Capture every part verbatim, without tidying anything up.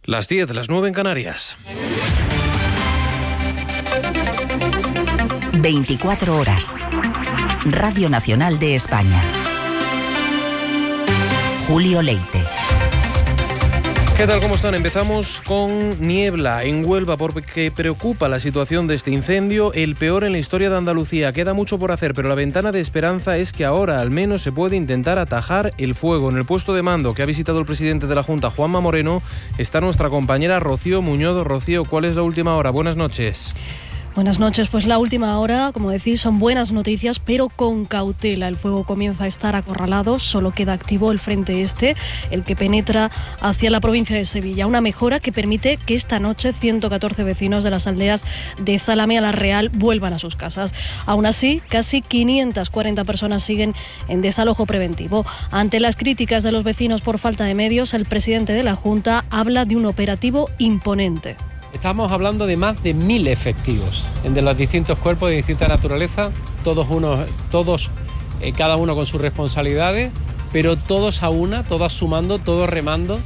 Las diez, las nueve en Canarias. veinticuatro horas. Radio Nacional de España. Julio Leite. ¿Qué tal? ¿Cómo están? Empezamos con niebla en Huelva porque preocupa la situación de este incendio, el peor en la historia de Andalucía. Queda mucho por hacer, pero la ventana de esperanza es que ahora al menos se puede intentar atajar el fuego. En el puesto de mando que ha visitado el presidente de la Junta, Juanma Moreno, está nuestra compañera Rocío Muñoz. Rocío, ¿cuál es la última hora? Buenas noches. Buenas noches, pues la última hora, como decís, son buenas noticias, pero con cautela. El fuego comienza a estar acorralado, solo queda activo el frente este, el que penetra hacia la provincia de Sevilla. Una mejora que permite que esta noche ciento catorce vecinos de las aldeas de Zalame a la Real vuelvan a sus casas. Aún así, casi quinientas cuarenta personas siguen en desalojo preventivo. Ante las críticas de los vecinos por falta de medios, el presidente de la Junta habla de un operativo imponente. Estamos hablando de más de mil efectivos, de los distintos cuerpos de distinta naturaleza, todos unos, todos, eh, cada uno con sus responsabilidades, pero todos a una, todos sumando, todos remando.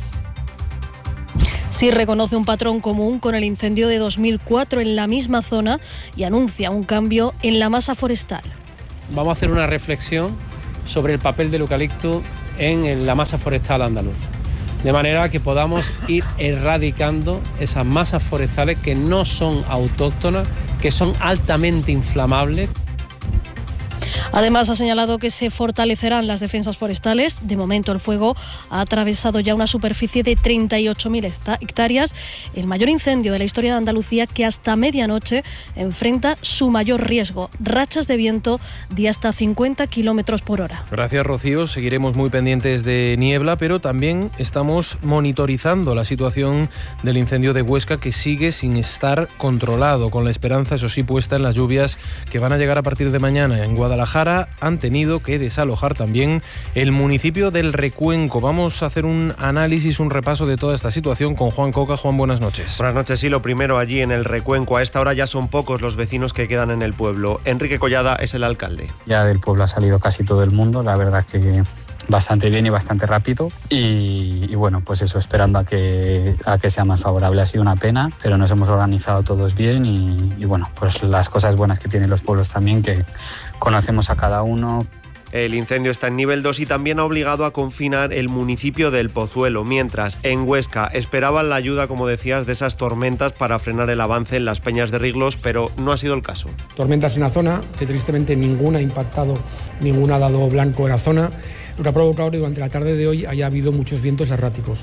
Sí reconoce un patrón común con el incendio de dos mil cuatro en la misma zona y anuncia un cambio en la masa forestal. Vamos a hacer una reflexión sobre el papel del eucalipto en, en la masa forestal andaluza. De manera que podamos ir erradicando esas masas forestales que no son autóctonas, que son altamente inflamables. Además, ha señalado que se fortalecerán las defensas forestales. De momento, el fuego ha atravesado ya una superficie de treinta y ocho mil hectáreas, el mayor incendio de la historia de Andalucía, que hasta medianoche enfrenta su mayor riesgo, rachas de viento de hasta cincuenta kilómetros por hora. Gracias, Rocío. Seguiremos muy pendientes de niebla, pero también estamos monitorizando la situación del incendio de Huesca, que sigue sin estar controlado, con la esperanza, eso sí, puesta en las lluvias que van a llegar a partir de mañana. En Guadalajara han tenido que desalojar también el municipio del Recuenco. Vamos a hacer un análisis, un repaso de toda esta situación con Juan Coca. Juan, buenas noches. Buenas noches. Sí, lo primero, allí en el Recuenco, a esta hora ya son pocos los vecinos que quedan en el pueblo. Enrique Collada es el alcalde. Ya del pueblo ha salido casi todo el mundo, la verdad que bastante bien y bastante rápido y, y bueno, pues eso, esperando a que, a que sea más favorable. Ha sido una pena, pero nos hemos organizado todos bien y, y bueno, pues las cosas buenas que tienen los pueblos también, que conocemos a cada uno. El incendio está en nivel dos y también ha obligado a confinar el municipio del Pozuelo, mientras en Huesca esperaban la ayuda, como decías, de esas tormentas para frenar el avance en las peñas de Riglos, pero no ha sido el caso. Tormentas en la zona, que tristemente ninguna ha impactado, ninguna ha dado blanco en la zona, lo que ha provocado que durante la tarde de hoy haya habido muchos vientos erráticos.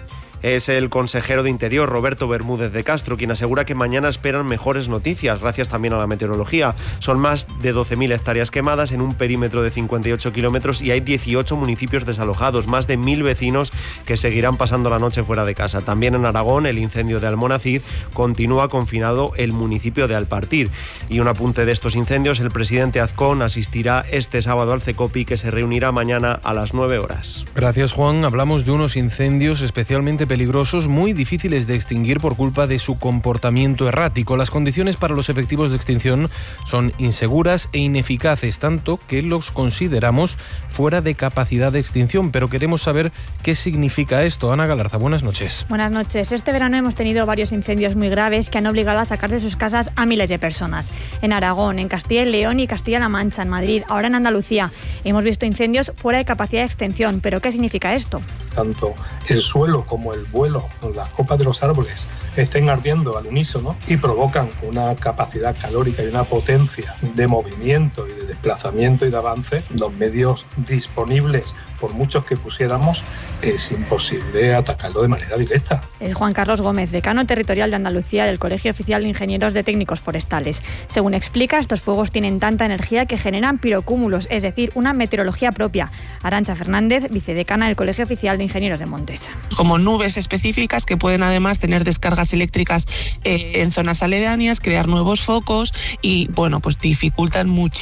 Es el consejero de Interior, Roberto Bermúdez de Castro, quien asegura que mañana esperan mejores noticias, gracias también a la meteorología. Son más de doce mil hectáreas quemadas en un perímetro de cincuenta y ocho kilómetros y hay dieciocho municipios desalojados, más de mil vecinos que seguirán pasando la noche fuera de casa. También en Aragón, el incendio de Almonacid, continúa confinado el municipio de Alpartir. Y un apunte de estos incendios, el presidente Azcón asistirá este sábado al CECOPI, que se reunirá mañana a las nueve horas. Gracias, Juan. Hablamos de unos incendios especialmente peligrosos, muy difíciles de extinguir por culpa de su comportamiento errático. Las condiciones para los efectivos de extinción son inseguras e ineficaces, tanto que los consideramos fuera de capacidad de extinción. Pero queremos saber qué significa esto. Ana Galarza, buenas noches. Buenas noches. Este verano hemos tenido varios incendios muy graves que han obligado a sacar de sus casas a miles de personas. En Aragón, en Castilla y León y Castilla-La Mancha, en Madrid, ahora en Andalucía. Hemos visto incendios fuera de capacidad de extinción. ¿Pero qué significa esto? Tanto el suelo como el vuelo, las copas de los árboles estén ardiendo al unísono y provocan una capacidad calórica y una potencia de movimiento y de desplazamiento y de avance. Los medios disponibles, por muchos que pusiéramos, es imposible atacarlo de manera directa. Es Juan Carlos Gómez, decano territorial de Andalucía del Colegio Oficial de Ingenieros de Técnicos Forestales. Según explica, estos fuegos tienen tanta energía que generan pirocúmulos, es decir, una meteorología propia. Arantxa Fernández, vicedecana del Colegio Oficial de Ingenieros de Montes. Como nubes específicas que pueden además tener descargas eléctricas eh, en zonas aledañas, crear nuevos focos y, bueno, pues dificultan muchísimo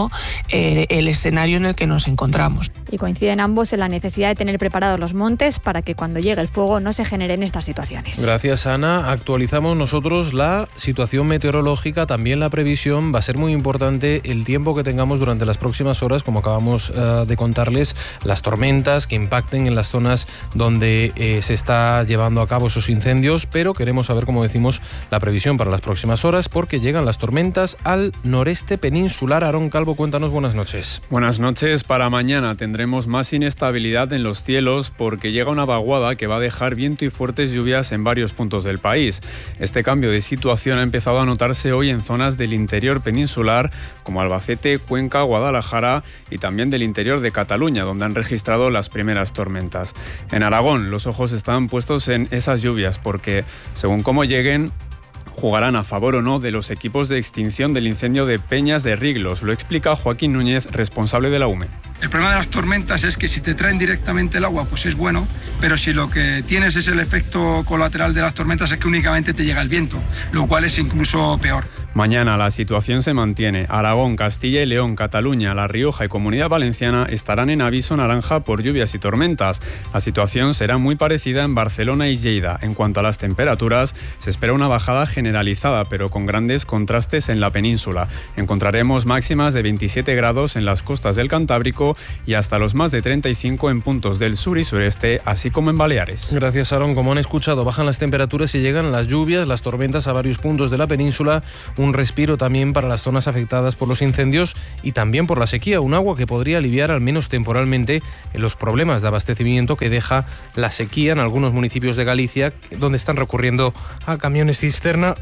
muchísimo eh, el escenario en el que nos encontramos. Y coinciden ambos en la necesidad de tener preparados los montes para que cuando llegue el fuego no se generen estas situaciones. Gracias, Ana. Actualizamos nosotros la situación meteorológica, también la previsión. Va a ser muy importante el tiempo que tengamos durante las próximas horas, como acabamos uh, de contarles, las tormentas que impacten en las zonas donde eh, se está llevando a cabo esos incendios, pero queremos saber, como decimos, la previsión para las próximas horas, porque llegan las tormentas al noreste peninsular. Aarón Calvo, cuéntanos, buenas noches. Buenas noches. Para mañana tendremos más inestabilidad en los cielos porque llega una vaguada que va a dejar viento y fuertes lluvias en varios puntos del país. Este cambio de situación ha empezado a notarse hoy en zonas del interior peninsular como Albacete, Cuenca, Guadalajara y también del interior de Cataluña, donde han registrado las primeras tormentas. En Aragón los ojos están puestos en esas lluvias porque, según cómo lleguen, jugarán a favor o no de los equipos de extinción del incendio de Peñas de Riglos. Lo explica Joaquín Núñez, responsable de la U M E. El problema de las tormentas es que si te traen directamente el agua, pues es bueno, pero si lo que tienes es el efecto colateral de las tormentas es que únicamente te llega el viento, lo cual es incluso peor. Mañana la situación se mantiene. Aragón, Castilla y León, Cataluña, La Rioja y Comunidad Valenciana estarán en aviso naranja por lluvias y tormentas. La situación será muy parecida en Barcelona y Lleida. En cuanto a las temperaturas, se espera una bajada generalizada, pero con grandes contrastes en la península. Encontraremos máximas de veintisiete grados en las costas del Cantábrico y hasta los más de treinta y cinco en puntos del sur y sureste, así como en Baleares. Gracias, Aarón. Como han escuchado, bajan las temperaturas y llegan las lluvias, las tormentas a varios puntos de la península. Un respiro también para las zonas afectadas por los incendios y también por la sequía. Un agua que podría aliviar, al menos temporalmente, los problemas de abastecimiento que deja la sequía en algunos municipios de Galicia, donde están recurriendo a camiones cisterna.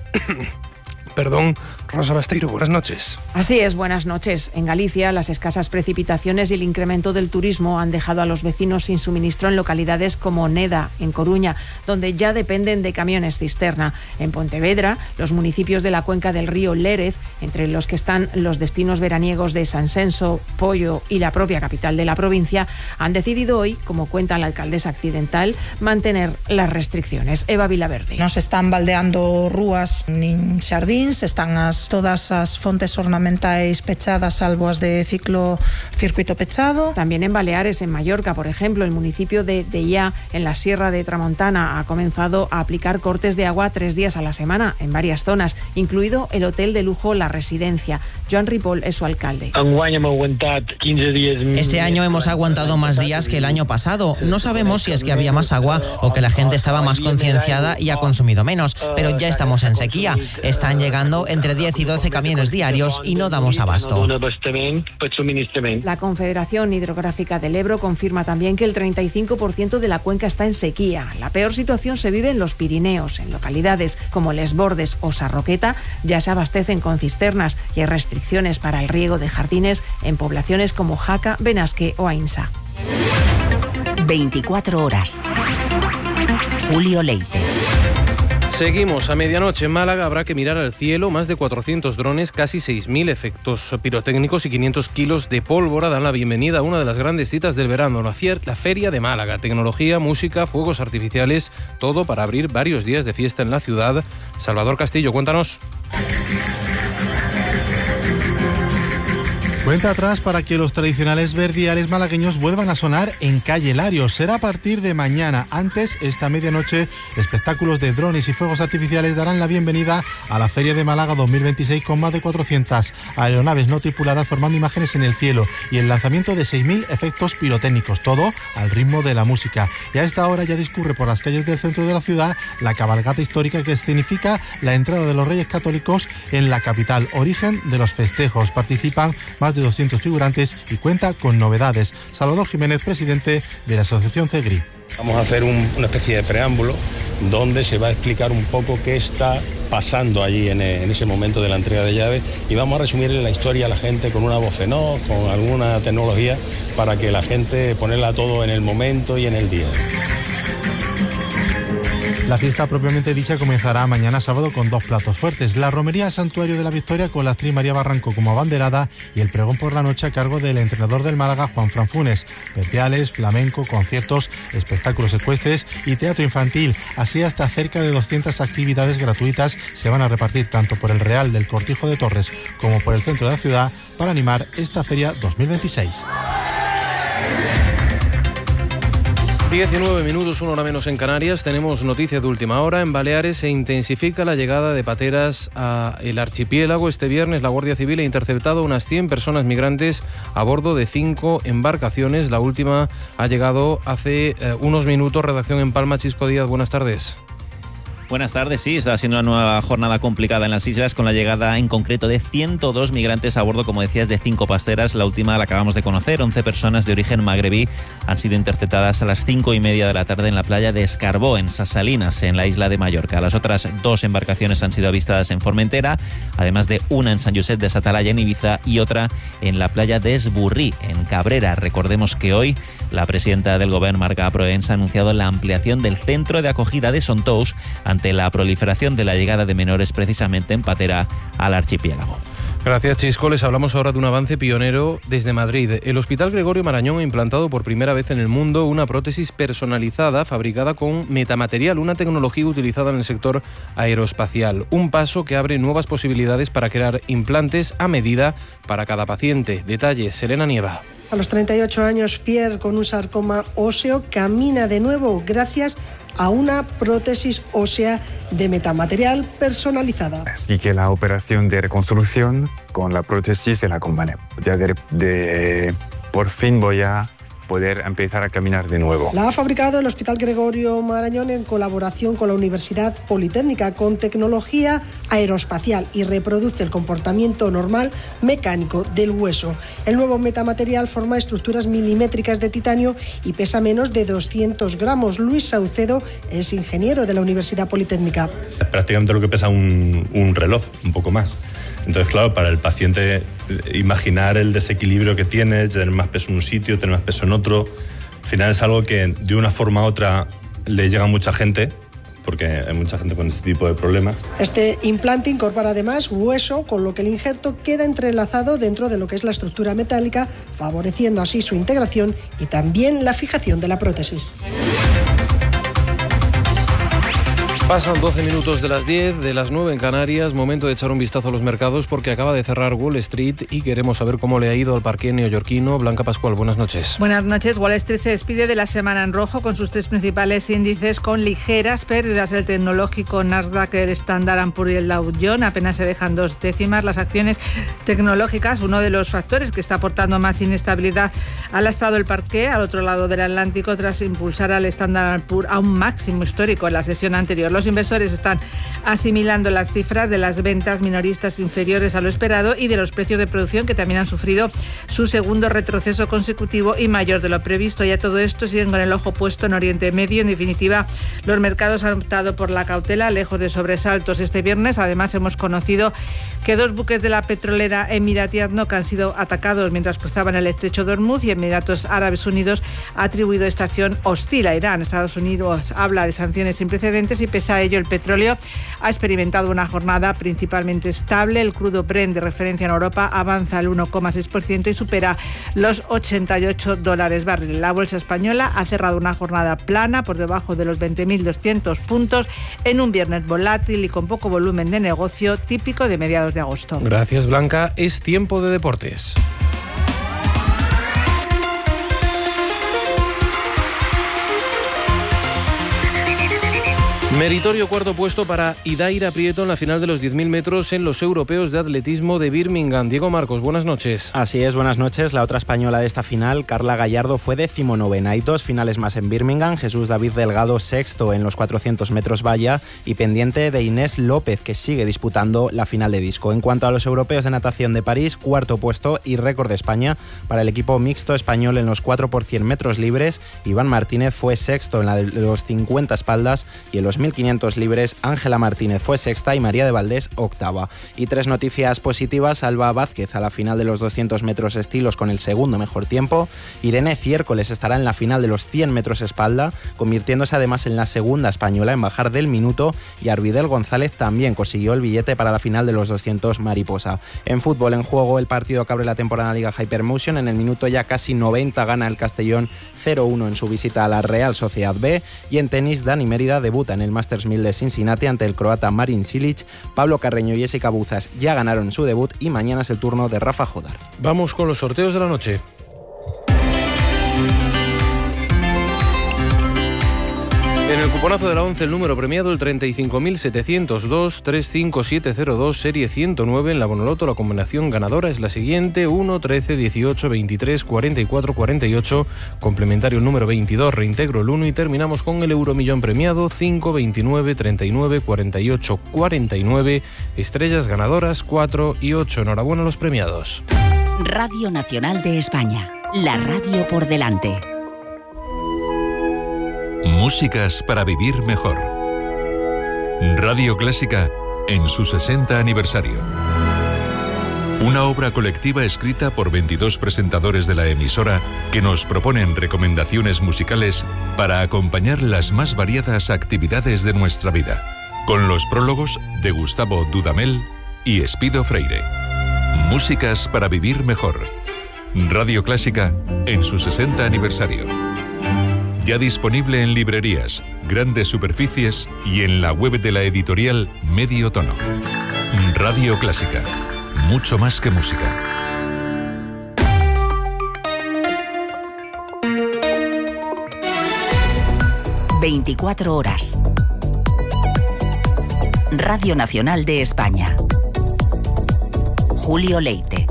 Perdón, Rosa Basteiro, buenas noches. Así es, buenas noches. En Galicia, las escasas precipitaciones y el incremento del turismo han dejado a los vecinos sin suministro en localidades como Neda, en Coruña, donde ya dependen de camiones cisterna. En Pontevedra, los municipios de la cuenca del río Lérez, entre los que están los destinos veraniegos de Sansenso, Pollo y la propia capital de la provincia, han decidido hoy, como cuenta la alcaldesa accidental, mantener las restricciones. Eva Vilaverde. No se están baldeando rúas nin xardín, están as, todas as fontes ornamentais pechadas, salvo as de ciclo circuito pechado. También en Baleares, en Mallorca, por ejemplo, el municipio de Deià, en la Sierra de Tramontana, ha comenzado a aplicar cortes de agua tres días a la semana en varias zonas, incluido el hotel de lujo La Residencia. Joan Ripoll es su alcalde. Este año hemos aguantado más días que el año pasado. No sabemos si es que había más agua o que la gente estaba más concienciada y ha consumido menos, pero ya estamos en sequía. Están llegando entre diez y doce camiones diarios y no damos abasto. La Confederación Hidrográfica del Ebro confirma también que el treinta y cinco por ciento de la cuenca está en sequía. La peor situación se vive en los Pirineos. En localidades como Les Bordes o Sarroqueta ya se abastecen con cisternas y hay restricciones para el riego de jardines en poblaciones como Jaca, Benasque o Ainsa. veinticuatro horas. Julio Leite. Seguimos a medianoche. En Málaga habrá que mirar al cielo. Más de cuatrocientos drones, casi seis mil efectos pirotécnicos y quinientos kilos de pólvora dan la bienvenida a una de las grandes citas del verano, la, fier, la Feria de Málaga. Tecnología, música, fuegos artificiales, todo para abrir varios días de fiesta en la ciudad. Salvador Castillo, cuéntanos. Cuenta atrás para que los tradicionales verdiales malagueños vuelvan a sonar en Calle Larios. Será a partir de mañana. Antes, esta medianoche, espectáculos de drones y fuegos artificiales darán la bienvenida a la Feria de Málaga dos mil veintiséis con más de cuatrocientas aeronaves no tripuladas formando imágenes en el cielo y el lanzamiento de seis mil efectos pirotécnicos, todo al ritmo de la música. Y a esta hora ya discurre por las calles del centro de la ciudad la cabalgata histórica que escenifica la entrada de los Reyes Católicos en la capital, origen de los festejos. Participan más de doscientos figurantes y cuenta con novedades. Salvador Jiménez, presidente de la Asociación CEGRI. Vamos a hacer un, una especie de preámbulo donde se va a explicar un poco qué está pasando allí en, en ese momento de la entrega de llaves y vamos a resumirle la historia a la gente con una voz en off, con alguna tecnología para que la gente ponerla todo en el momento y en el día. La fiesta propiamente dicha comenzará mañana sábado con dos platos fuertes. La romería al Santuario de la Victoria con la actriz María Barranco como abanderada y el pregón por la noche a cargo del entrenador del Málaga, Juan Fran Funes. Verdiales, flamenco, conciertos, espectáculos ecuestres y teatro infantil. Así hasta cerca de doscientas actividades gratuitas se van a repartir tanto por el Real del Cortijo de Torres como por el centro de la ciudad para animar esta feria dos mil veintiséis. diecinueve minutos, una hora menos en Canarias. Tenemos noticias de última hora. En Baleares se intensifica la llegada de pateras al archipiélago. Este viernes la Guardia Civil ha interceptado unas cien personas migrantes a bordo de cinco embarcaciones. La última ha llegado hace eh, unos minutos. Redacción en Palma, Chisco Díaz, buenas tardes. Buenas tardes, sí, está siendo una nueva jornada complicada en las islas con la llegada en concreto de ciento dos migrantes a bordo, como decías, de cinco pasteras. La última la acabamos de conocer, once personas de origen magrebí han sido interceptadas a las cinco y media de la tarde en la playa de Escarbó, en Sasalinas, en la isla de Mallorca. Las otras dos embarcaciones han sido avistadas en Formentera, además de una en San Josep de Satalaya, en Ibiza, y otra en la playa de Esburrí, en Cabrera. Recordemos que hoy la presidenta del Gobierno, Marga Proens, ha anunciado la ampliación del centro de acogida de Sontous ante la proliferación de la llegada de menores precisamente en patera al archipiélago. Gracias, Chisco. Les hablamos ahora de un avance pionero desde Madrid. El Hospital Gregorio Marañón ha implantado por primera vez en el mundo una prótesis personalizada fabricada con metamaterial, una tecnología utilizada en el sector aeroespacial. Un paso que abre nuevas posibilidades para crear implantes a medida para cada paciente. Detalles, Selena Nieva. A los treinta y ocho años, Pierre, con un sarcoma óseo, camina de nuevo gracias a una prótesis ósea de metamaterial personalizada. Así que la operación de reconstrucción con la prótesis se la acompañé. Ya de, de, por fin voy a poder empezar a caminar de nuevo. La ha fabricado el Hospital Gregorio Marañón en colaboración con la Universidad Politécnica, con tecnología aeroespacial, y reproduce el comportamiento normal mecánico del hueso. El nuevo metamaterial forma estructuras milimétricas de titanio y pesa menos de doscientos gramos. Luis Saucedo es ingeniero de la Universidad Politécnica. Prácticamente lo que pesa un, un reloj, un poco más. Entonces, claro, para el paciente imaginar el desequilibrio que tiene, tener más peso en un sitio, tener más peso en otro, al final es algo que de una forma u otra le llega a mucha gente, porque hay mucha gente con este tipo de problemas. Este implante incorpora además hueso, con lo que el injerto queda entrelazado dentro de lo que es la estructura metálica, favoreciendo así su integración y también la fijación de la prótesis. Pasan doce minutos de las diez, de las nueve en Canarias, momento de echar un vistazo a los mercados porque acaba de cerrar Wall Street y queremos saber cómo le ha ido al parque neoyorquino. Blanca Pascual, buenas noches. Buenas noches. Wall Street se despide de la semana en rojo con sus tres principales índices con ligeras pérdidas. El tecnológico Nasdaq, el Standard and Poor's y el Dow Jones apenas se dejan dos décimas. Las acciones tecnológicas, uno de los factores que está aportando más inestabilidad al estado del parque al otro lado del Atlántico tras impulsar al Standard and Poor's a un máximo histórico en la sesión anterior. Los inversores están asimilando las cifras de las ventas minoristas inferiores a lo esperado y de los precios de producción, que también han sufrido su segundo retroceso consecutivo y mayor de lo previsto. Y a todo esto siguen con el ojo puesto en Oriente Medio. En definitiva, los mercados han optado por la cautela, lejos de sobresaltos este viernes. Además, hemos conocido que dos buques de la petrolera Emirati A D N O C han sido atacados mientras cruzaban el estrecho de Hormuz, y Emiratos Árabes Unidos ha atribuido esta acción hostil a Irán. Estados Unidos habla de sanciones sin precedentes y, pese a ello, el petróleo ha experimentado una jornada principalmente estable. El crudo Brent de referencia en Europa avanza al uno coma seis por ciento y supera los ochenta y ocho dólares barril. La bolsa española ha cerrado una jornada plana por debajo de los veinte mil doscientos puntos en un viernes volátil y con poco volumen de negocio típico de mediados de agosto. Gracias, Blanca. Es tiempo de deportes. Meritorio cuarto puesto para Idaira Prieto en la final de los diez mil metros en los europeos de atletismo de Birmingham. Diego Marcos, buenas noches. Así es, buenas noches. La otra española de esta final, Carla Gallardo, fue decimonovena. Hay dos finales más en Birmingham. Jesús David Delgado, sexto en los cuatrocientos metros valla, y pendiente de Inés López, que sigue disputando la final de disco. En cuanto a los europeos de natación de París, cuarto puesto y récord de España para el equipo mixto español en los cuatro por cien metros libres. Iván Martínez fue sexto en la de los cincuenta espaldas y en los mil quinientos libres, Ángela Martínez fue sexta y María de Valdés octava. Y tres noticias positivas: Alba Vázquez a la final de los doscientos metros estilos con el segundo mejor tiempo. Irene Ciércoles estará en la final de los cien metros espalda, convirtiéndose además en la segunda española en bajar del minuto. Y Arvidel González también consiguió el billete para la final de los doscientos mariposa. En fútbol, en juego el partido que abre la temporada en la Liga Hypermotion. En el minuto ya casi noventa gana el Castellón cero uno en su visita a la Real Sociedad B. Y en tenis, Dani Mérida debuta en el Masters mil de Cincinnati ante el croata Marin Cilic. Pablo Carreño y Jessica Buzas ya ganaron su debut y mañana es el turno de Rafa Jodar. Vamos con los sorteos de la noche. En el cuponazo de la once, el número premiado, el treinta y cinco mil setecientos dos, treinta y cinco mil setecientos dos, serie ciento nueve. En la Bonoloto la combinación ganadora es la siguiente: uno, trece, dieciocho, veintitrés, cuarenta y cuatro, cuarenta y ocho. Complementario el número veintidós, reintegro el uno y terminamos con el euromillón premiado: cinco, veintinueve, treinta y nueve, cuarenta y ocho, cuarenta y nueve. Estrellas ganadoras cuatro y ocho. Enhorabuena a los premiados. Radio Nacional de España, la radio por delante. Músicas para vivir mejor. Radio Clásica en su sesenta aniversario. Una obra colectiva escrita por veintidós presentadores de la emisora que nos proponen recomendaciones musicales para acompañar las más variadas actividades de nuestra vida. Con los prólogos de Gustavo Dudamel y Espido Freire. Músicas para vivir mejor. Radio Clásica en su sesenta aniversario. Ya disponible en librerías, grandes superficies y en la web de la editorial Medio Tono. Radio Clásica. Mucho más que música. veinticuatro horas. Radio Nacional de España. Julio Leite.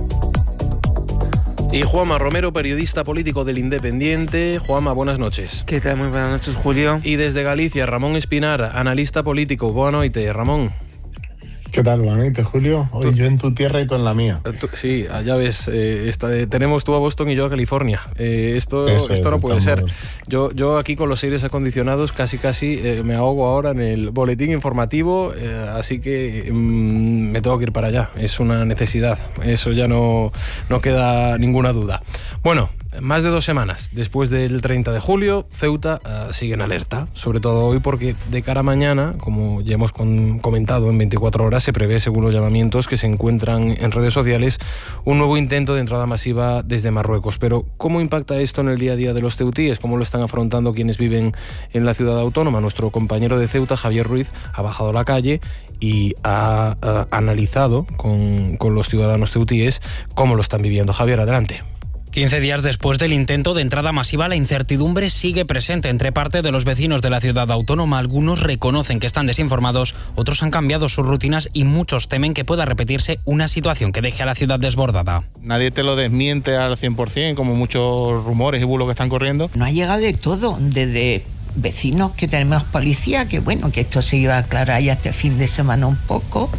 Y Juanma Romero, periodista político del Independiente. Juanma, buenas noches. ¿Qué tal? Muy buenas noches, Julio. Y desde Galicia, Ramón Espinar, analista político. Buenas noches, Ramón. ¿Qué tal? Buenas noches, Julio. Hoy yo en tu tierra y tú en la mía. Tú, sí, ya ves, eh, esta, eh, tenemos tú a Boston y yo a California. Eh, esto Eso esto es, no puede estamos... ser. Yo, yo aquí con los aires acondicionados casi casi eh, me ahogo ahora en el boletín informativo, eh, así que mm, me tengo que ir para allá. Es una necesidad, eso ya no, no queda ninguna duda. Bueno, más de dos semanas después del treinta de julio, Ceuta uh, sigue en alerta, sobre todo hoy porque de cara a mañana, como ya hemos con, comentado en veinticuatro horas, se prevé, según los llamamientos que se encuentran en redes sociales, un nuevo intento de entrada masiva desde Marruecos. Pero, ¿cómo impacta esto en el día a día de los ceutíes? ¿Cómo lo están afrontando quienes viven en la ciudad autónoma? Nuestro compañero de Ceuta, Javier Ruiz, ha bajado a la calle y ha uh, analizado con, con los ciudadanos ceutíes cómo lo están viviendo. Javier, adelante. quince días después del intento de entrada masiva, la incertidumbre sigue presente entre parte de los vecinos de la ciudad autónoma. Algunos reconocen que están desinformados, otros han cambiado sus rutinas y muchos temen que pueda repetirse una situación que deje a la ciudad desbordada. Nadie te lo desmiente al cien por ciento, como muchos rumores y bulos que están corriendo. No ha llegado de todo, desde vecinos que tenemos policía, que bueno, que esto se iba a aclarar ya este fin de semana un poco,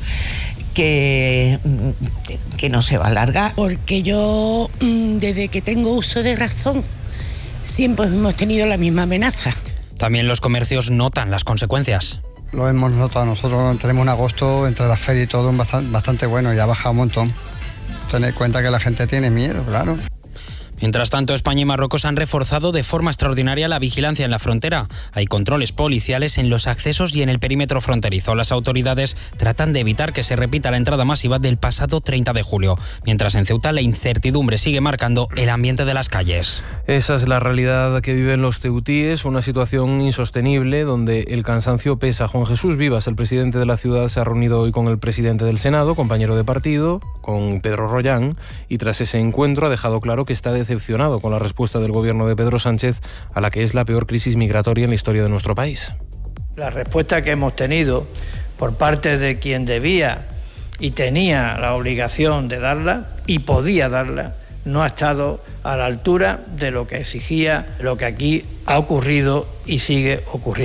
que, que no se va a alargar. Porque yo, desde que tengo uso de razón, siempre hemos tenido la misma amenaza. También los comercios notan las consecuencias. Lo hemos notado, nosotros tenemos un agosto entre la feria y todo bastante, bastante bueno, ya ha bajado un montón. Tened en cuenta que la gente tiene miedo, claro. Mientras tanto, España y Marruecos han reforzado de forma extraordinaria la vigilancia en la frontera. Hay controles policiales en los accesos y en el perímetro fronterizo. Las autoridades tratan de evitar que se repita la entrada masiva del pasado treinta de julio. Mientras en Ceuta la incertidumbre sigue marcando el ambiente de las calles. Esa es la realidad que viven los ceutíes, una situación insostenible donde el cansancio pesa. Juan Jesús Vivas, el presidente de la ciudad, se ha reunido hoy con el presidente del Senado, compañero de partido, con Pedro Rollán, y tras ese encuentro ha dejado claro que está decepcionado con la respuesta del gobierno de Pedro Sánchez a la que es la peor crisis migratoria en la historia de nuestro país. La respuesta que hemos tenido por parte de quien debía y tenía la obligación de darla y podía darla no ha estado a la altura de lo que exigía lo que aquí ha ocurrido y sigue ocurriendo.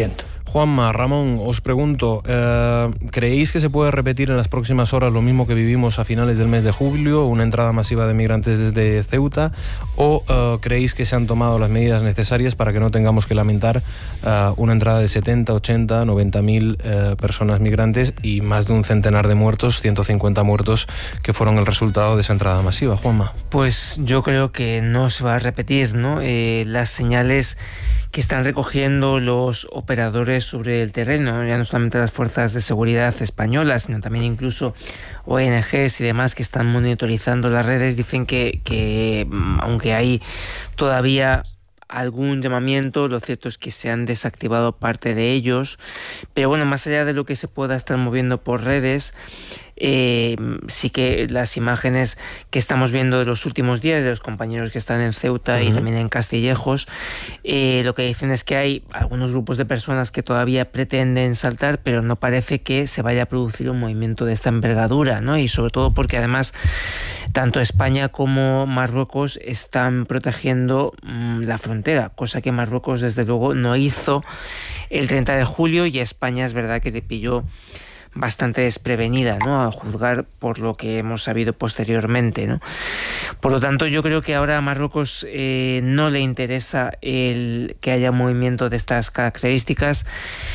Juanma, Ramón, os pregunto, eh, ¿creéis que se puede repetir en las próximas horas lo mismo que vivimos a finales del mes de julio, una entrada masiva de migrantes desde Ceuta, o eh, creéis que se han tomado las medidas necesarias para que no tengamos que lamentar eh, una entrada de setenta, ochenta, noventa mil eh, personas migrantes y más de un centenar de muertos, ciento cincuenta muertos, que fueron el resultado de esa entrada masiva? Juanma. Pues yo creo que no se va a repetir, ¿no? Eh, las señales que están recogiendo los operadores sobre el terreno, ya no solamente las fuerzas de seguridad españolas, sino también incluso O N Ges y demás que están monitorizando las redes, dicen que, que aunque hay todavía algún llamamiento, lo cierto es que se han desactivado parte de ellos, pero bueno, más allá de lo que se pueda estar moviendo por redes, eh, sí que las imágenes que estamos viendo de los últimos días de los compañeros que están en Ceuta uh-huh. y también en Castillejos, eh, lo que dicen es que hay algunos grupos de personas que todavía pretenden saltar, pero no parece que se vaya a producir un movimiento de esta envergadura, ¿no? Y sobre todo porque además tanto España como Marruecos están protegiendo mmm, la frontera, cosa que Marruecos desde luego no hizo el treinta de julio, y a España es verdad que le pilló bastante desprevenida, ¿no? A juzgar por lo que hemos sabido posteriormente, ¿no? Por lo tanto, yo creo que ahora a Marruecos eh, no le interesa el que haya movimiento de estas características.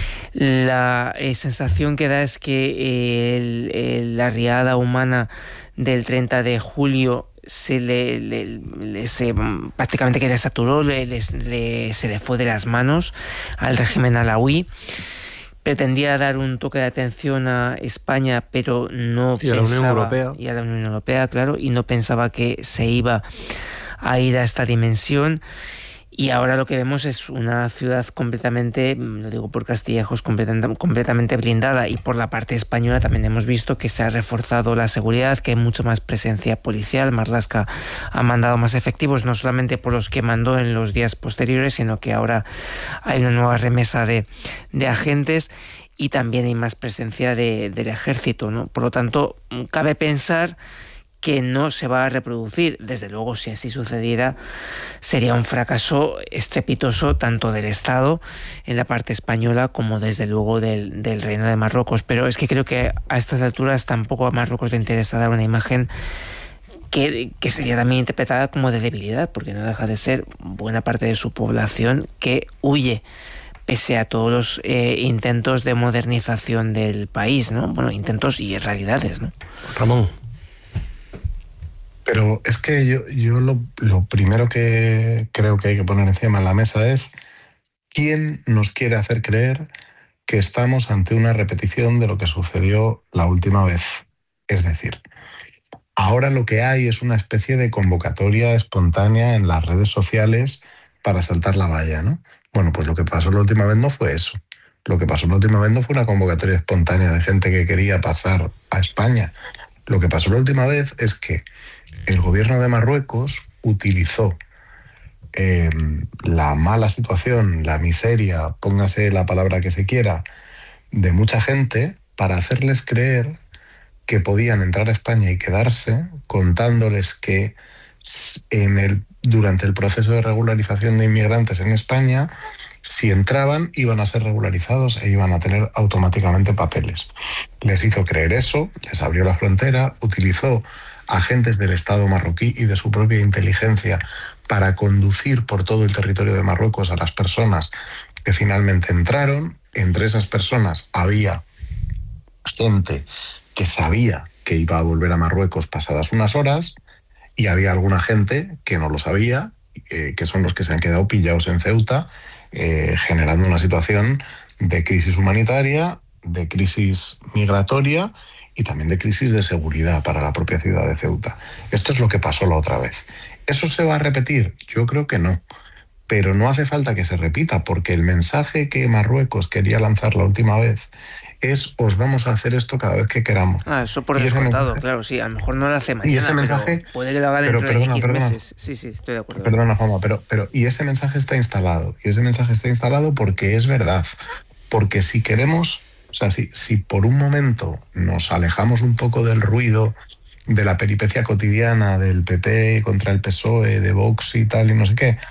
La eh, sensación que da es que eh, el, el, la riada humana del treinta de julio se le, le, le se, prácticamente que le saturó, le, le, le, se le fue de las manos al régimen alauí. Pretendía dar un toque de atención a España, pero no y a pensaba, la Unión Europea. y a la Unión Europea, claro, y no pensaba que se iba a ir a esta dimensión. Y ahora lo que vemos es una ciudad completamente, lo digo por Castillejos, completamente, completamente blindada, y por la parte española también hemos visto que se ha reforzado la seguridad, que hay mucha más presencia policial. Marlaska ha mandado más efectivos, no solamente por los que mandó en los días posteriores, sino que ahora hay una nueva remesa de, de agentes, y también hay más presencia de, del ejército, ¿no? Por lo tanto, cabe pensar que no se va a reproducir. Desde luego, si así sucediera, sería un fracaso estrepitoso tanto del Estado en la parte española como desde luego del, del Reino de Marruecos. Pero es que creo que a estas alturas tampoco a Marruecos le interesa dar una imagen que, que sería también interpretada como de debilidad, porque no deja de ser buena parte de su población que huye pese a todos los eh, intentos de modernización del país, ¿no? Bueno, intentos y realidades, ¿no? Ramón. Pero es que yo, yo lo, lo primero que creo que hay que poner encima de la mesa es quién nos quiere hacer creer que estamos ante una repetición de lo que sucedió la última vez. Es decir, ahora lo que hay es una especie de convocatoria espontánea en las redes sociales para saltar la valla, ¿no? Bueno, pues lo que pasó la última vez no fue eso. Lo que pasó la última vez no fue una convocatoria espontánea de gente que quería pasar a España. Lo que pasó la última vez es que el gobierno de Marruecos utilizó eh, la mala situación, la miseria, póngase la palabra que se quiera, de mucha gente para hacerles creer que podían entrar a España y quedarse, contándoles que en el, durante el proceso de regularización de inmigrantes en España, si entraban iban a ser regularizados e iban a tener automáticamente papeles. Les hizo creer eso, les abrió la frontera, utilizó agentes del Estado marroquí y de su propia inteligencia para conducir por todo el territorio de Marruecos a las personas que finalmente entraron. Entre esas personas había gente que sabía que iba a volver a Marruecos pasadas unas horas, y había alguna gente que no lo sabía, eh, que son los que se han quedado pillados en Ceuta, eh, generando una situación de crisis humanitaria, de crisis migratoria y también de crisis de seguridad para la propia ciudad de Ceuta. Esto es lo que pasó la otra vez. ¿Eso se va a repetir? Yo creo que no. Pero no hace falta que se repita, porque el mensaje que Marruecos quería lanzar la última vez es: os vamos a hacer esto cada vez que queramos. Ah, eso por descontado, claro, sí. A lo mejor no lo hace mañana, y ese mensaje, pero puede que lo haga dentro pero, perdona, de X perdona, meses. Sí, sí, estoy de acuerdo. Perdona, Juanma, pero, pero y ese mensaje está instalado. Y ese mensaje está instalado porque es verdad. Porque si queremos, o sea, si, si por un momento nos alejamos un poco del ruido, de la peripecia cotidiana del P P contra el P S O E, de Vox y tal y no sé qué,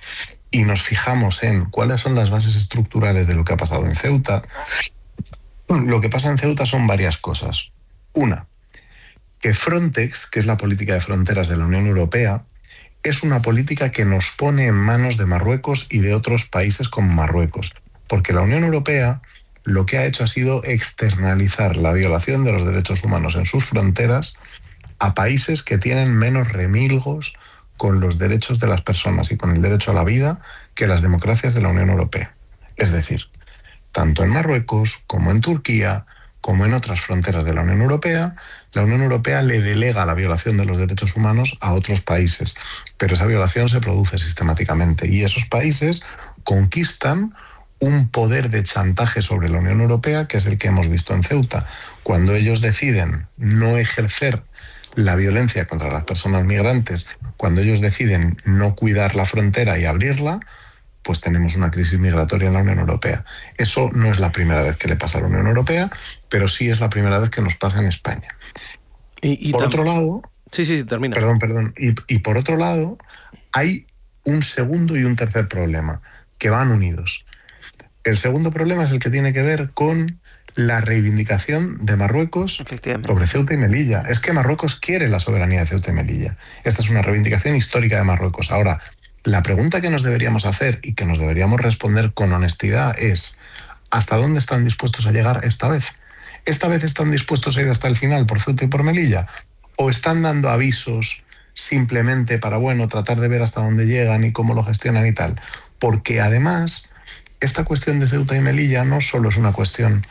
y nos fijamos en cuáles son las bases estructurales de lo que ha pasado en Ceuta, lo que pasa en Ceuta son varias cosas. Una, que Frontex, que es la política de fronteras de la Unión Europea, es una política que nos pone en manos de Marruecos y de otros países como Marruecos, porque la Unión Europea lo que ha hecho ha sido externalizar la violación de los derechos humanos en sus fronteras a países que tienen menos remilgos con los derechos de las personas y con el derecho a la vida que las democracias de la Unión Europea. Es decir, tanto en Marruecos como en Turquía, como en otras fronteras de la Unión Europea, la Unión Europea le delega la violación de los derechos humanos a otros países, pero esa violación se produce sistemáticamente y esos países conquistan un poder de chantaje sobre la Unión Europea, que es el que hemos visto en Ceuta. Cuando ellos deciden no ejercer la violencia contra las personas migrantes, cuando ellos deciden no cuidar la frontera y abrirla, pues tenemos una crisis migratoria en la Unión Europea. Eso no es la primera vez que le pasa a la Unión Europea, pero sí es la primera vez que nos pasa en España. Y, y por otro lado... Sí, sí, termina. Perdón, perdón. Y, y por otro lado, hay un segundo y un tercer problema, que van unidos. El segundo problema es el que tiene que ver con la reivindicación de Marruecos sobre Ceuta y Melilla. Es que Marruecos quiere la soberanía de Ceuta y Melilla. Esta es una reivindicación histórica de Marruecos. Ahora, la pregunta que nos deberíamos hacer y que nos deberíamos responder con honestidad es ¿hasta dónde están dispuestos a llegar esta vez? ¿Esta vez están dispuestos a ir hasta el final por Ceuta y por Melilla? ¿O están dando avisos simplemente para, bueno, tratar de ver hasta dónde llegan y cómo lo gestionan y tal? Porque además, esta cuestión de Ceuta y Melilla no solo es una cuestión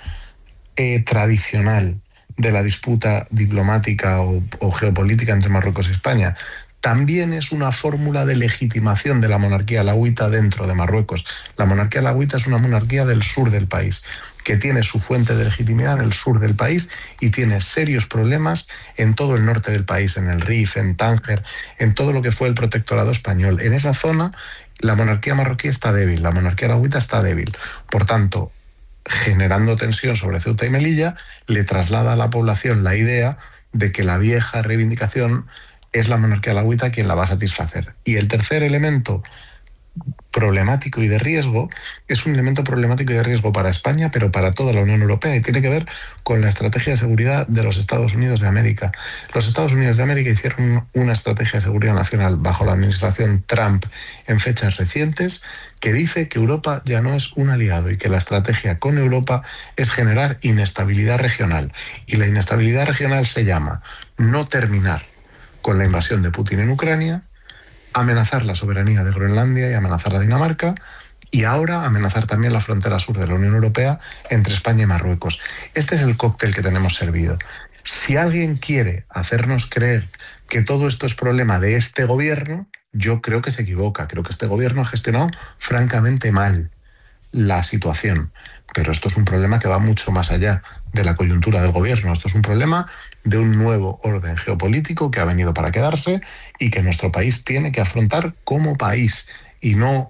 eh, tradicional de la disputa diplomática o, o geopolítica entre Marruecos y España, también es una fórmula de legitimación de la monarquía alauita dentro de Marruecos. La monarquía alauita es una monarquía del sur del país, que tiene su fuente de legitimidad en el sur del país y tiene serios problemas en todo el norte del país, en el Rif, en Tánger, en todo lo que fue el protectorado español. En esa zona la monarquía marroquí está débil, la monarquía alauita está débil. Por tanto, generando tensión sobre Ceuta y Melilla, le traslada a la población la idea de que la vieja reivindicación es la monarquía alauita quien la va a satisfacer. Y el tercer elemento problemático y de riesgo es un elemento problemático y de riesgo para España, pero para toda la Unión Europea, y tiene que ver con la estrategia de seguridad de los Estados Unidos de América. Los Estados Unidos de América hicieron una estrategia de seguridad nacional bajo la administración Trump en fechas recientes que dice que Europa ya no es un aliado y que la estrategia con Europa es generar inestabilidad regional. Y la inestabilidad regional se llama no terminar con la invasión de Putin en Ucrania, amenazar la soberanía de Groenlandia y amenazar a Dinamarca, y ahora amenazar también la frontera sur de la Unión Europea entre España y Marruecos. Este es el cóctel que tenemos servido. Si alguien quiere hacernos creer que todo esto es problema de este gobierno, yo creo que se equivoca. Creo que este gobierno ha gestionado francamente mal la situación. Pero esto es un problema que va mucho más allá de la coyuntura del gobierno. Esto es un problema de un nuevo orden geopolítico que ha venido para quedarse y que nuestro país tiene que afrontar como país y no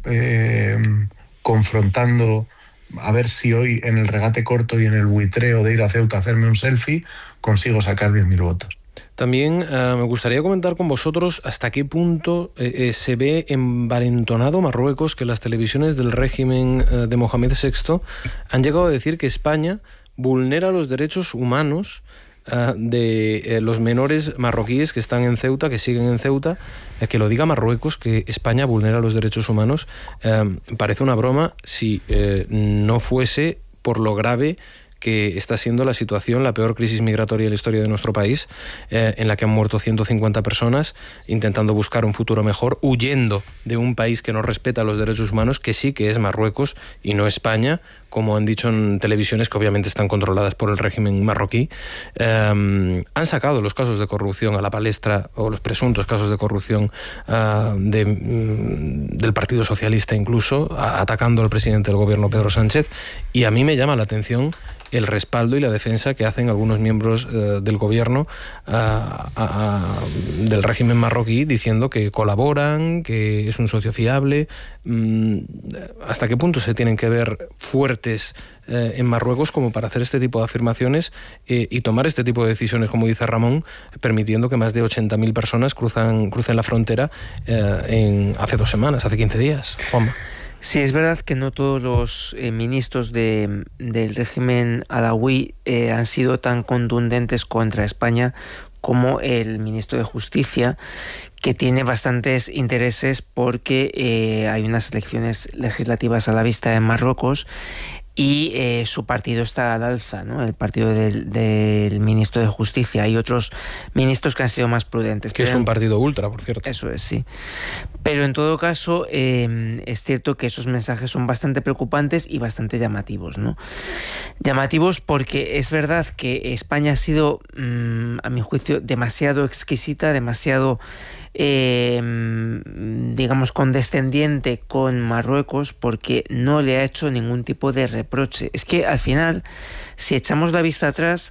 eh, confrontando a ver si hoy en el regate corto y en el buitreo de ir a Ceuta a hacerme un selfie consigo sacar diez mil votos. También eh, me gustaría comentar con vosotros hasta qué punto eh, eh, se ve envalentonado Marruecos, que las televisiones del régimen eh, de Mohamed sexto han llegado a decir que España vulnera los derechos humanos eh, de eh, los menores marroquíes que están en Ceuta, que siguen en Ceuta. Eh, que lo diga Marruecos, que España vulnera los derechos humanos, eh, parece una broma si eh, no fuese por lo grave que está siendo la situación, la peor crisis migratoria de la historia de nuestro país, eh, en la que han muerto ciento cincuenta personas intentando buscar un futuro mejor, huyendo de un país que no respeta los derechos humanos, que sí que es Marruecos y no España, como han dicho en televisiones que obviamente están controladas por el régimen marroquí. Eh, han sacado los casos de corrupción a la palestra, o los presuntos casos de corrupción uh, de, mm, del Partido Socialista incluso, a, atacando al presidente del gobierno, Pedro Sánchez, y a mí me llama la atención el respaldo y la defensa que hacen algunos miembros uh, del gobierno uh, a, a, del régimen marroquí, diciendo que colaboran, que es un socio fiable. Mm, ¿hasta qué punto se tienen que ver fuertes fuertes eh, en Marruecos como para hacer este tipo de afirmaciones eh, y tomar este tipo de decisiones, como dice Ramón, permitiendo que más de ochenta mil personas cruzan, crucen la frontera eh, en, hace dos semanas, hace quince días. Juanma. Sí, es verdad que no todos los eh, ministros de, del régimen alawí eh, han sido tan contundentes contra España como el ministro de Justicia, que tiene bastantes intereses porque eh, hay unas elecciones legislativas a la vista en Marruecos y eh, su partido está al alza, ¿no? El partido del, del ministro de Justicia. Hay otros ministros que han sido más prudentes. Que pero, es un partido ultra, por cierto. Eso es, sí. Pero en todo caso, eh, es cierto que esos mensajes son bastante preocupantes y bastante llamativos, ¿no? Llamativos porque es verdad que España ha sido, mmm, a mi juicio, demasiado exquisita, demasiado... Eh, digamos condescendiente con Marruecos, porque no le ha hecho ningún tipo de reproche. Es que al final, si echamos la vista atrás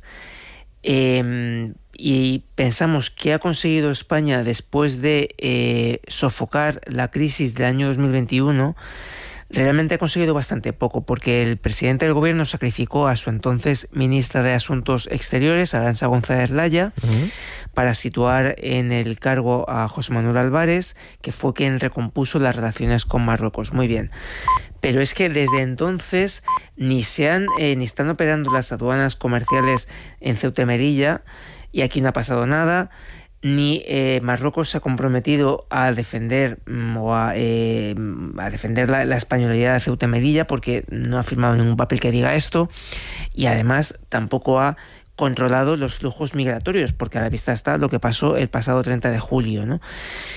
eh, y pensamos qué ha conseguido España después de eh, sofocar la crisis del año dos mil veintiuno, realmente ha conseguido bastante poco, porque el presidente del gobierno sacrificó a su entonces ministra de Asuntos Exteriores, Arantxa González Laya, uh-huh. para situar en el cargo a José Manuel Álvarez, que fue quien recompuso las relaciones con Marruecos. Muy bien. Pero es que desde entonces ni se han eh, ni están operando las aduanas comerciales en Ceuta y Melilla, y aquí no ha pasado nada. Ni eh, Marruecos se ha comprometido a defender mm, o a, eh, a defender la, la españolidad de Ceuta y Melilla, porque no ha firmado ningún papel que diga esto, y además tampoco ha controlado los flujos migratorios, porque a la vista está lo que pasó el pasado treinta de julio, ¿no?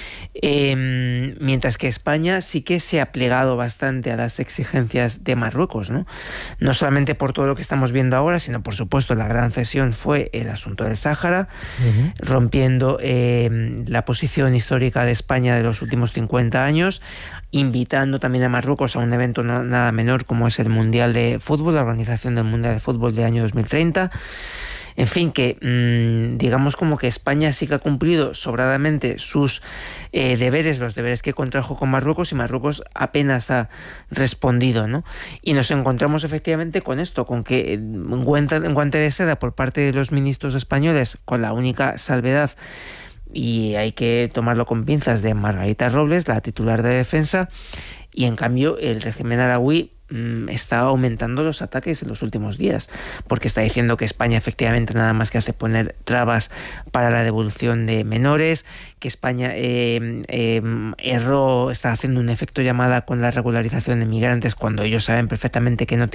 Eh, mientras que España sí que se ha plegado bastante a las exigencias de Marruecos, ¿no? No solamente por todo lo que estamos viendo ahora, sino por supuesto la gran cesión fue el asunto del Sáhara, uh-huh. rompiendo eh, la posición histórica de España de los últimos cincuenta años, invitando también a Marruecos a un evento no, nada menor como es el Mundial de Fútbol, la organización del Mundial de Fútbol del año dos mil treinta. En fin, que mmm, digamos como que España sí que ha cumplido sobradamente sus eh, deberes, los deberes que contrajo con Marruecos, y Marruecos apenas ha respondido, ¿no? Y nos encontramos efectivamente con esto, con que un guante, un guante de seda por parte de los ministros españoles, con la única salvedad, y hay que tomarlo con pinzas, de Margarita Robles, la titular de Defensa, y en cambio el régimen alawí está aumentando los ataques en los últimos días, porque está diciendo que España efectivamente nada más que hace poner trabas para la devolución de menores, que España eh, eh, erró, está haciendo un efecto llamada con la regularización de migrantes, cuando ellos saben perfectamente que no tiene